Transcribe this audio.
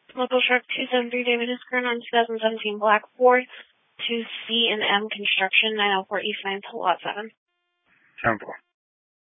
Local truck 273 David is current on 2017 Black Ford to C&M Construction, 904 East 9th, Lot 7. 10-4.